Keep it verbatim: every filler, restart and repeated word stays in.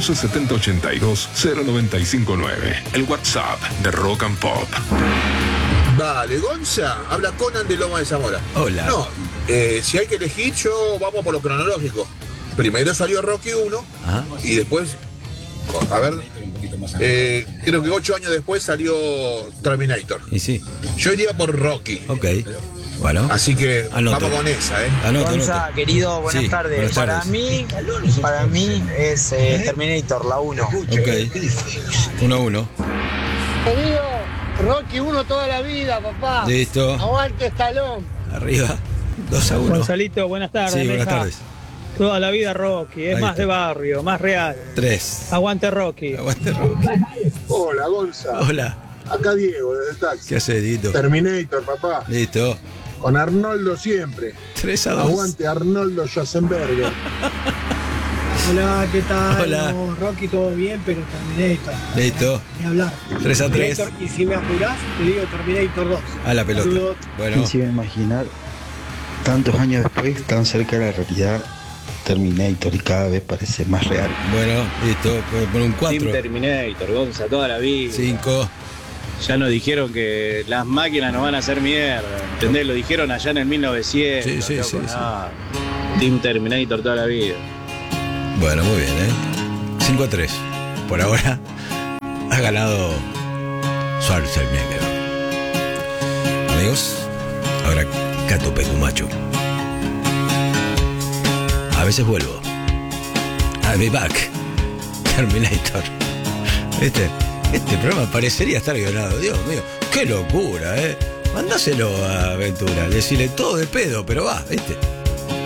once setenta ochenta y dos cero noventa y cinco nueve. El WhatsApp de Rock and Pop. Vale, Gonza, habla Conan de Loma de Zamora. Hola. No, eh, si hay que elegir, yo vamos por lo cronológico. Primero salió Rocky uno. Ajá. Y después, a ver, eh, creo que ocho años después salió Terminator. Y sí. Yo iría por Rocky. Ok. Bueno. Así que anoto. vamos con esa, ¿eh? Anoto, Gonza, anoto. querido, buenas Sí, tardes. buenas Para tardes. mí, para mí es eh, Terminator, la uno. Ok. Uno a uno. Querido, Rocky uno toda la vida, papá. Listo. Aguante Stallone. Arriba. Dos a uno. Gonzalito, buenas tardes. Sí, buenas Meja. tardes. Toda la vida Rocky, es Ahí más está. de barrio, más real. Tres. Aguante Rocky. Aguante, Rocky. Hola, Gonza. Hola. Acá Diego, desde el taxi. ¿Qué haces, Dito? Terminator, papá. Listo. Con Arnoldo siempre. Tres a dos. Aguante Arnoldo Schwarzenegger. Hola, ¿qué tal? Hola. No, Rocky todo bien, pero Terminator. Listo. Ni hablar. Tres a tres. Terminator, y si me apurás, te digo Terminator dos. A la pelota. Saludos. Bueno. Se iba a imaginar tantos años después, tan cerca de la realidad, Terminator, y cada vez parece más real. Bueno, listo. Puedo poner un cuatro. Team Terminator, Gonza, toda la vida. Cinco. Ya nos dijeron que las máquinas nos van a hacer mierda. ¿Entendés? Lo dijeron allá en el mil novecientos. Sí, sí, loco, sí, no. Team Terminator toda la vida. Bueno, muy bien, ¿eh? cinco a tres. Por ahora ha ganado Schwarzenegger. Amigos, ahora Cato Pecumacho. A veces vuelvo. I'll be back. Terminator. ¿Viste? Este programa parecería estar guionado. Dios mío, qué locura, ¿eh? Mandáselo a Ventura. Decirle todo de pedo, pero va, ¿viste?